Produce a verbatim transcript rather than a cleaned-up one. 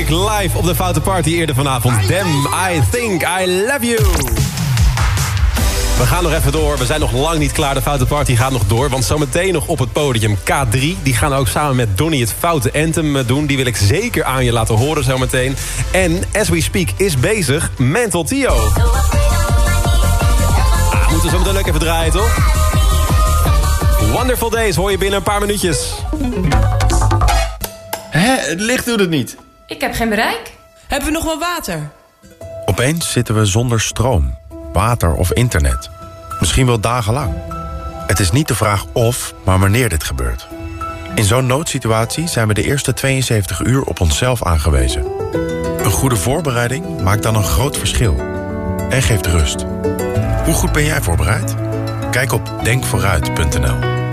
Drake live op de Foute Party eerder vanavond. Damn, I think I love you. We gaan nog even door. We zijn nog lang niet klaar. De Foute Party gaat nog door. Want zometeen nog op het podium K drie. Die gaan ook samen met Donnie het Foute Anthem doen. Die wil ik zeker aan je laten horen zometeen. En as we speak is bezig Mental Theo. Ah, moeten we zo meteen leuk even draaien, toch? Wonderful Days hoor je binnen een paar minuutjes. Hé, het licht doet het niet. Ik heb geen bereik. Hebben we nog wel water? Opeens zitten we zonder stroom, water of internet. Misschien wel dagenlang. Het is niet de vraag of, maar wanneer dit gebeurt. In zo'n noodsituatie zijn we de eerste tweeënzeventig uur op onszelf aangewezen. Een goede voorbereiding maakt dan een groot verschil. En geeft rust. Hoe goed ben jij voorbereid? Kijk op denk vooruit punt n l.